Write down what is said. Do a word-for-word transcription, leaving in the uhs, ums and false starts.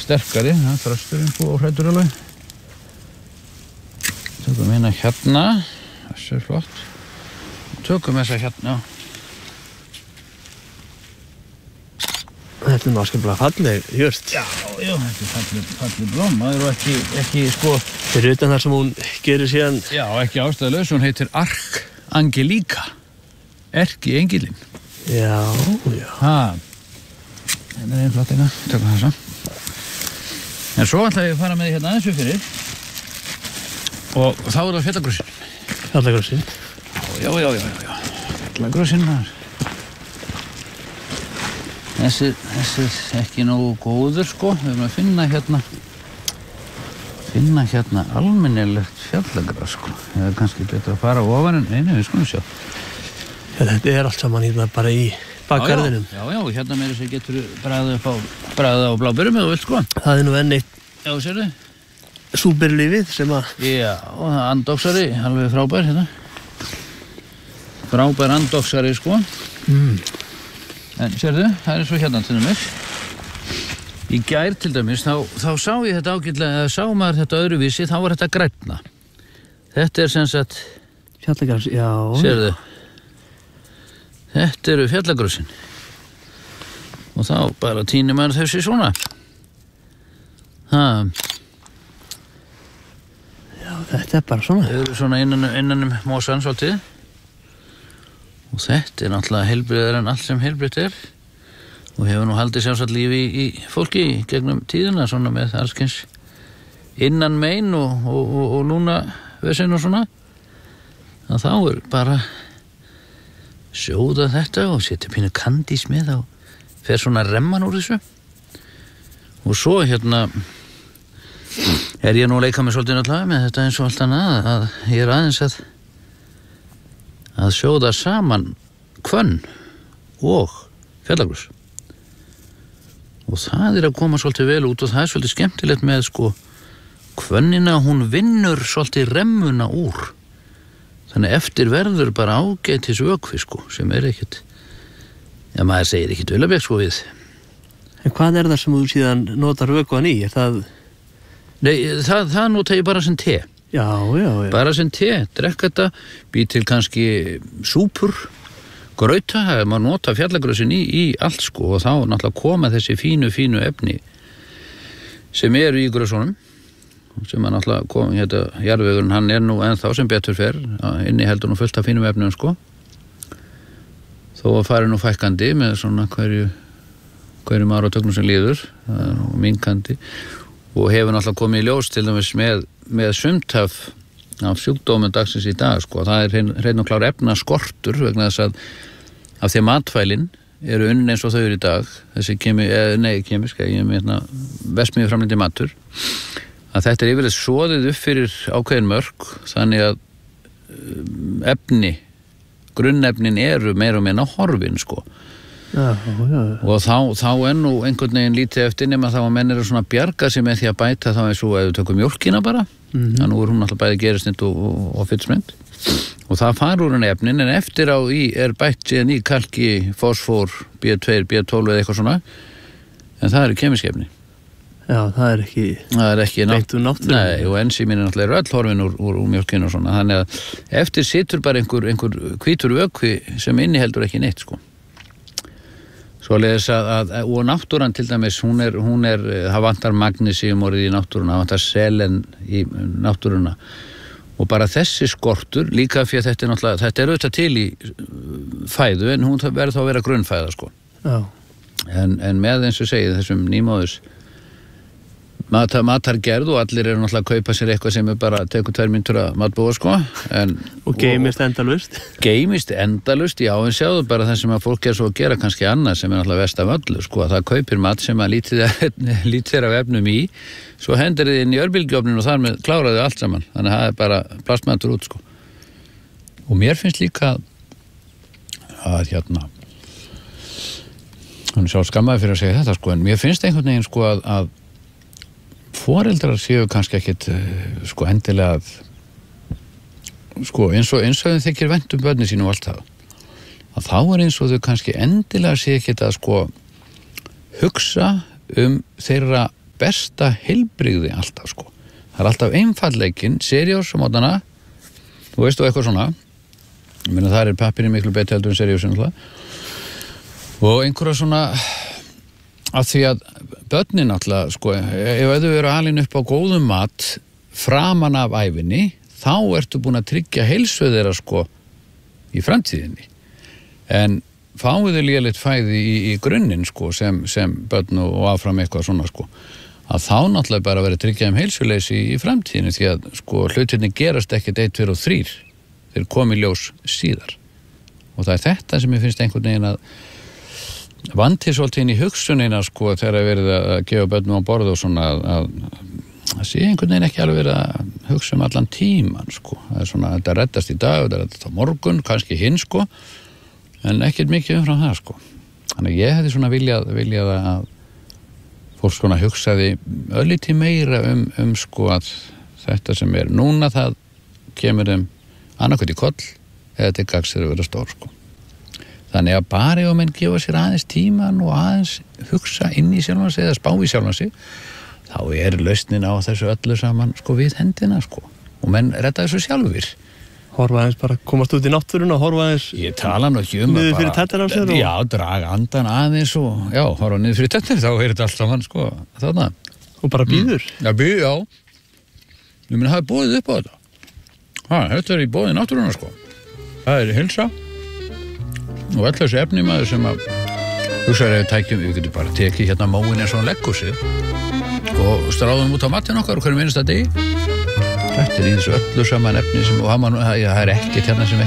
sterkari, ja, þrösturinn og hræddur alveg. Tökum hérna hérna, þessi er flott. Tökum þessa hérna. Þetta er náttúrulega falleg jurt. Já, já, þetta er falleg, falleg blóm. Það eru ekki, ekki, sko... Fyrir utan þar sem hún gerir síðan... Já, ekki ástæðulaus, hún heitir Ark Angelika. Erki engilinn. Já, já. Ha. Hérna er einn flott eina, tökum þessa. En svo ætla ég að fara með því hérna aðeins upp fyrir. Og þá er það fjallagrössin. Fjallagrössin? Já, já, já, já, já. Fjallagrössin maður. Þessi, þessi er ekki nógu góður, sko. Við erum að finna hérna, finna hérna almennilegt fjallagras, sko. Það er kannski betra að fara ofan en einu, við skulum sjá. Já, þetta er allt saman hérna bara í bakgarðinum. Já, já, já, hérna meira sem getur bragðið upp á, bragðið á bláberum eða þú vilt, sko. Það er nú enn eitt. Já, sérðu? Súperlífið sem að... Já, og það er andóksari, alveg frábær, hérna. Frábær andóksari, sko. Mm. En sérðu, það er svo hérna til dæmis. Í gær til dæmis, þá, þá sá ég þetta ágætlega, eða sá maður þetta öðruvísi, þá var þetta grænna. Þetta er sem sagt... Fjallagröss, já. Sérðu. Þetta eru fjallagrössin. Og þá bara tínir maður þessi svona. Það. Já, þetta er bara svona. Þau eru svona innan, innan um mosan svolítið. Og þetta er náttúrulega heilbriðar en allt sem heilbriðt er. Og hefur nú haldið sjálfsagt lífi í, í fólki gegnum tíðina svona með allskyns innan mein og, og, og, og lúna vesinn og svona. Að þá er bara sjóða þetta og setja pínu kandís með og fer svona remman úr þessu. Og svo hérna er ég nú að leika með svolítið náttúrulega með þetta eins og allt annað að ég er aðeins að að sjóða saman hvönn og fjallagröss. Og það er að koma svolítið vel út og það er svolítið skemmtilegt með sko hvönnina, hún vinnur svolítið remmuna úr. Þannig eftir verður bara ágætis vökvi sko, sem er ekkert, já maður segir ekkert vilabæk sko við. En hvað er það sem þú síðan notar vökvan í? Er það... Nei, það, það nota ég bara sem te. Já, já, já. Bara sem te, drekka þetta, bý til kannski súpur, grauta, það maður nota fjallagrössin í, í allt sko og þá náttúrulega koma þessi fínu, fínu efni sem eru í grössunum, sem að náttúrulega kom, hérna, jarðvegurinn, hann er nú ennþá sem betur fer, inni heldur nú fullt af fínum efnum sko, þó að fari nú fækkandi með svona hverju, hverju áratögnum sem líður, það er nú minkandi og hefur náttúrulega komið í ljós til dæmis með, með sumt af, af sjúkdómum dagsins í dag sko. Það er hrein, hrein og klár efna skortur vegna þess að af því matfælin eru unnin eins og þau eru í dag þessi kemi, eða nei kemiska ég með hérna vestmiði framlindi matur að þetta er yfirleitt soðið upp fyrir ákveðin mörk þannig að efni grunnefnin eru meira og meina horfin sko. Já, já, já. Og þá, þá er nú einhvern veginn lítið eftir nema þá að menn eru svona að bjarga sig með því að bæta þá eins og ef við tökum mjólkina bara mm-hmm. þannig er hún alltaf bæði gerisnitt og, og, og fyllsmynd og það far úr henni efnin en eftir á í er bætt síðan í kalki, fosfór, B tvö, B tólf eða eitthvað svona en það eru kemisk efni. Já, það er ekki það er ekki beint úr náttúrunni. Nei, og ensímin er náttúrulega öll horfin úr, úr, úr mjólkinu og svona þannig að eftir situr bara einhver, einhver hvítur vökvi sem inniheldur ekki neitt sko. Svoleiðis að, að, og náttúran til dæmis, hún er, hún er, það vantar magnesium orðið í náttúruna, það vantar selen í náttúruna og bara þessi skortur, líka fyrir að þetta er náttúrulega, þetta er auðvitað til í fæðu en hún verður þá að vera grunnfæða sko. Já. En, en með eins og segið þessum nýmóðus matar, matargerð og allir eru náttúrulega að kaupa sér eitthvað sem er bara tekur tvær mínútur að matbúa sko en, og geymist endalaust geymist endalaust, já en sjáðu bara það sem að fólk er svo að gera kannski annað sem er náttúrulega verst af öllu sko að það kaupir mat sem að lítið, lítið af efnum í svo hendur þið inn í örbylgjuofninn og þar með kláraðu allt saman þannig að það er bara plastmatur út sko og mér finnst líka að hérna hann er sjálf skammaði fyrir að segja þetta sko en mér finnst einhvern veginn sko að, að foreldrar séu kannski ekkit sko endilega að sko eins og eins og þeim þykir vænt um börnin sín og allt það að þá er eins og þau kannski endilega séu ekkit að sko hugsa um þeirra besta heilbrigði alltaf sko. Það er alltaf einfaldleikinn, seriós á mótana, þú veist þú eitthvað svona, ég meina það er pappirinn miklu betri heldur en seriósin alltaf, og einhverja svona, af því að börnin alltaf, sko, ef þau eru alin upp á góðum mat framan af ævinni, þá ertu búin að tryggja heilsu þeirra sko í framtíðinni. En fáið þau lélegt fæði í, í grunninn sko, sem, sem börn og áfram eitthvað svona sko, að þá náttúrulega bara verið tryggja um heilsuleysi í framtíðinni, því að sko hlutinni gerast ekkert eitt, tveir og þrír, þeir komi ljós síðar. Og það er þetta sem ég finnst einhvern veginn að vanti svolítið inn í hugsunina sko, þegar verið að gefa börnum á borð og svona að, að það sé einhvern veginn ekki alveg verið að hugsa um allan tíman sko. Það er svona, þetta reddast í dag, þetta reddast á morgun, kannski hinn sko, en ekkert mikið umfram það sko. Þannig ég hefði svona viljað, viljað að fólk svona hugsaði örlítið meira um, um sko að þetta sem er núna, það kemur um annarkvæmt í koll eða til gagns þegar að vera stór sko. Þannig að bara ef menn gefa sér aðeins tíman og aðeins hugsa inn í sjálfan sig eða spá í sjálfan sig, þá er lausnin á þessu öllu saman sko við hendina sko, og menn redda þessu sjálfur. Horfa aðeins bara, komast út í náttúruna, horfa aðeins Ég tala nú ekki um að niður fyrir tættir á sér og... Já, draga andan aðeins og já, horfa niður fyrir tættir, þá er þetta allt saman sko, þarna. Og bara býður. Mm. Já, býður, já. Ég minn hafi bóðið upp á þetta. Ha, þetta er í bóðið náttúruna sko. Það er heilsa og öll þessu efni maður sem að hugsaður ef við tækjum, við getum bara tekið hérna móin eins og leggúsi og stráðum út á matinn okkar og hverjum einasta degi. Þetta er í þessu öllu saman efni sem, og það er ekkert hérna sem